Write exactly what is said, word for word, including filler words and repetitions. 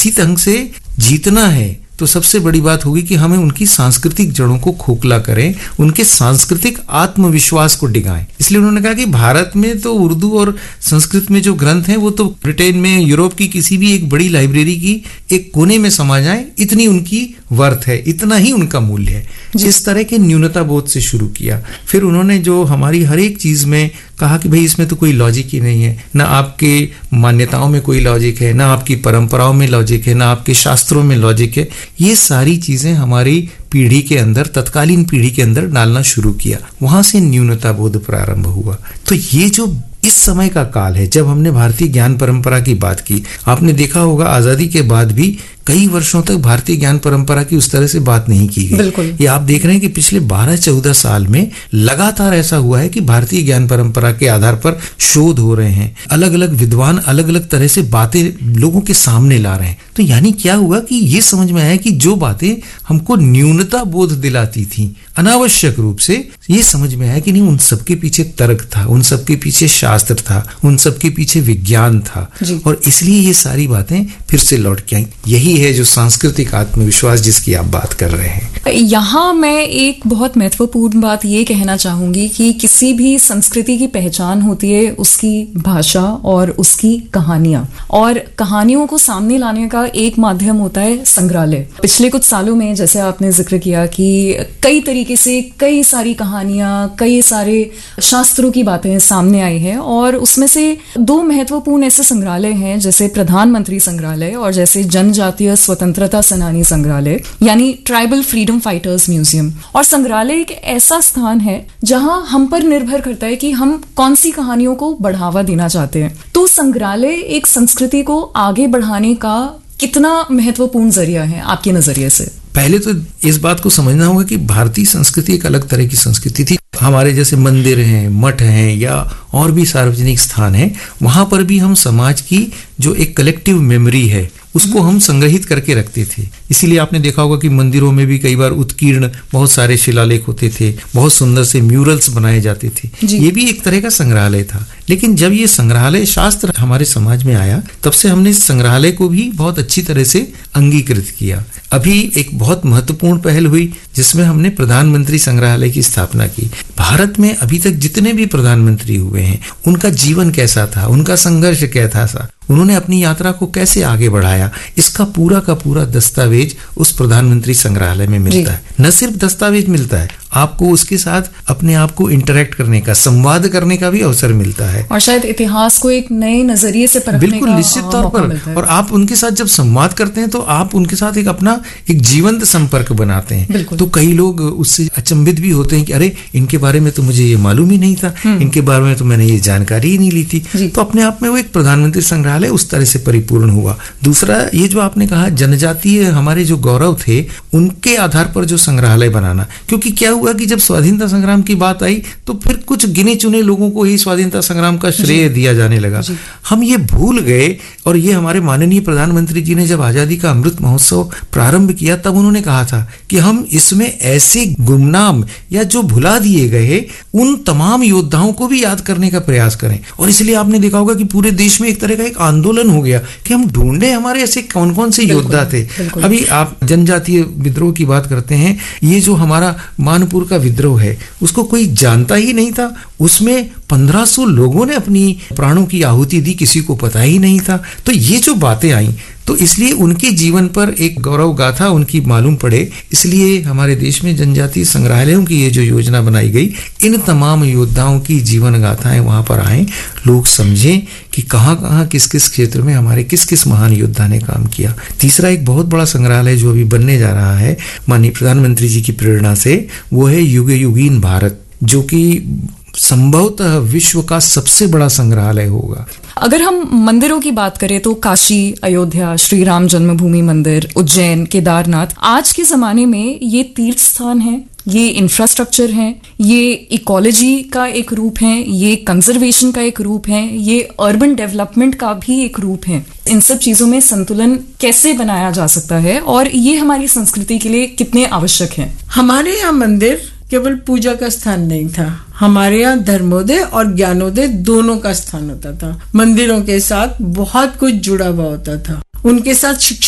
इसी ढंग से जीतना है तो सबसे बड़ी बात होगी कि हमें उनकी सांस्कृतिक जड़ों को खोखला करें, उनके सांस्कृतिक आत्मविश्वास को डिगाएं। इसलिए उन्होंने कहा कि भारत में तो उर्दू और संस्कृत में जो ग्रंथ हैं वो तो ब्रिटेन में, यूरोप की किसी भी एक बड़ी लाइब्रेरी की एक कोने में समा जाए, इतनी उनकी वर्थ है, इतना ही उनका मूल्य है। इस तरह के न्यूनता बोध से शुरू किया। फिर उन्होंने जो हमारी हर एक चीज में कहा कि भाई इसमें तो कोई लॉजिक ही नहीं है, ना आपके मान्यताओं में कोई लॉजिक है, ना आपकी परंपराओं में लॉजिक है, ना आपके शास्त्रों में लॉजिक है। ये सारी चीजें हमारी पीढ़ी के अंदर, तत्कालीन पीढ़ी के अंदर डालना शुरू किया। वहां से न्यूनता बोध प्रारंभ हुआ। तो ये जो इस समय का काल है, जब हमने भारतीय ज्ञान परंपरा की बात की, आपने देखा होगा आजादी के बाद भी कई वर्षों तक भारतीय ज्ञान परंपरा की उस तरह से बात नहीं की गई। ये आप देख रहे हैं कि पिछले बारह चौदह साल में लगातार ऐसा हुआ है कि भारतीय ज्ञान परंपरा के आधार पर शोध हो रहे हैं, अलग अलग विद्वान अलग अलग तरह से बातें लोगों के सामने ला रहे हैं। तो यानी क्या हुआ कि ये समझ में आया कि जो बातें हमको न्यूनता बोध दिलाती थी अनावश्यक रूप से, ये समझ में आया कि नहीं, उन सबके पीछे तर्क था, उन सबके पीछे शास्त्र था, उन सबके पीछे विज्ञान था, और इसलिए ये सारी बातें फिर से लौट के आई। यही है जो सांस्कृतिक आत्मविश्वास जिसकी आप बात कर रहे हैं। यहाँ मैं एक बहुत महत्वपूर्ण बात ये कहना चाहूंगी कि किसी भी संस्कृति की पहचान होती है उसकी भाषा और उसकी कहानियां, और कहानियों को सामने लाने का एक माध्यम होता है संग्रहालय। पिछले कुछ सालों में जैसे आपने जिक्र किया कि कई तरीके से कई सारी कहानियां, कई सारे शास्त्रों की बातें सामने आई है, और उसमें से दो महत्वपूर्ण ऐसे संग्रहालय हैं जैसे प्रधानमंत्री संग्रहालय और जैसे जनजातीय स्वतंत्रता सेनानी संग्रहालय, यानी ट्राइबल फ्रीडम फाइटर्स म्यूजियम। और संग्रहालय एक ऐसा स्थान है जहां हम पर निर्भर करता है कि हम कौन सी कहानियों को बढ़ावा देना चाहते हैं। तो संग्रहालय एक संस्कृति को आगे बढ़ाने का कितना महत्वपूर्ण जरिया है आपके नजरिए से? पहले तो इस बात को समझना होगा कि भारतीय संस्कृति एक अलग तरह की संस्कृति थी। हमारे जैसे मंदिर हैं, मठ हैं, या और भी सार्वजनिक स्थान हैं, वहां पर भी हम समाज की जो एक कलेक्टिव मेमोरी है उसको हम संग्रहित करके रखते थे। इसीलिए आपने देखा होगा कि मंदिरों में भी कई बार उत्कीर्ण बहुत सारे शिलालेख होते थे, बहुत सुंदर से म्यूरल्स बनाए जाते थे। ये भी एक तरह का संग्रहालय था। लेकिन जब ये संग्रहालय शास्त्र हमारे समाज में आया, तब से हमने संग्रहालय को भी बहुत अच्छी तरह से अंगीकृत किया। अभी एक बहुत महत्वपूर्ण पहल हुई जिसमें हमने प्रधानमंत्री संग्रहालय की स्थापना की। भारत में अभी तक जितने भी प्रधानमंत्री हुए हैं उनका जीवन कैसा था, उनका संघर्ष क्या था, उन्होंने अपनी यात्रा को कैसे आगे बढ़ाया, इसका पूरा का पूरा दस्तावेज उस प्रधानमंत्री संग्रहालय में मिलता है। न सिर्फ दस्तावेज मिलता है, आपको उसके साथ अपने आप को इंटरेक्ट करने का, संवाद करने का भी अवसर मिलता है, और शायद इतिहास को एक नए नजरिए से परखने बिल्कुल का निश्चित तौर पर। और आप उनके साथ जब संवाद करते हैं तो आप उनके साथ एक अपना एक जीवंत संपर्क बनाते हैं। तो कई लोग उससे अचंभित भी होते हैं कि अरे इनके बारे में तो मुझे ये मालूम ही नहीं था, इनके बारे में तो मैंने ये जानकारी ही नहीं ली थी। तो अपने आप में वो एक प्रधानमंत्री संग्रहालय उस तरह से परिपूर्ण हुआ। दूसरा, ये जो आपने कहा जनजातीय हमारे जो गौरव थे उनके आधार पर जो संग्रहालय बनाना, क्योंकि क्या हुआ कि जब स्वाधीनता संग्राम की बात आई तो फिर कुछ गिने चुने लोगों को ही स्वाधीनता संग्राम का श्रेय दिया जाने लगा। हम ये भूल गए, और ये हमारे माननीय प्रधानमंत्री जी ने जब आजादी का अमृत महोत्सव प्रारंभ किया तब उन्होंने कहा था कि हम इसमें ऐसे गुमनाम या जो भुला दिए गए उन तमाम योद्धाओं को भी याद करने का प्रयास करें। और इसलिए आपने देखा होगा कि पूरे देश में एक तरह का एक आंदोलन हो गया कि हम ढूंढे हमारे ऐसे कौन कौन से योद्धा थे। अभी आप जनजातीय विद्रोह की बात करते हैं, ये जो हमारा मानपुर का विद्रोह है उसको कोई जानता ही नहीं था। उसमें पंद्रह सौ लोगों ने अपनी प्राणों की आहुति दी, किसी को पता ही नहीं था। तो ये जो बातें आई, तो इसलिए उनके जीवन पर एक गौरव गाथा उनकी मालूम पड़े, इसलिए हमारे देश में जनजातीय संग्रहालयों की ये जो योजना बनाई गई, इन तमाम योद्धाओं की जीवन गाथाएं वहां पर आए, लोग समझें कि कहां कहां किस किस क्षेत्र में हमारे किस किस महान योद्धा ने काम किया। तीसरा एक बहुत बड़ा संग्रहालय जो अभी बनने जा रहा है माननीय प्रधानमंत्री जी की प्रेरणा से, वो है युगे युगीन भारत, जो कि संभवतः विश्व का सबसे बड़ा संग्रहालय होगा। अगर हम मंदिरों की बात करें तो काशी, अयोध्या, श्री राम जन्मभूमि मंदिर, उज्जैन, केदारनाथ, आज के जमाने में ये तीर्थ स्थान है, ये इंफ्रास्ट्रक्चर है, ये इकोलॉजी का एक रूप है, ये कंजर्वेशन का एक रूप है, ये अर्बन डेवलपमेंट का भी एक रूप है। इन सब चीजों में संतुलन कैसे बनाया जा सकता है और ये हमारी संस्कृति के लिए कितने आवश्यक है? हमारे यहाँ मंदिर केवल पूजा का स्थान नहीं था, हमारे यहाँ धर्मोदय और ज्ञानोदय दोनों का स्थान होता था। मंदिरों के साथ बहुत कुछ जुड़ा हुआ होता था, उनके साथ शिक्षा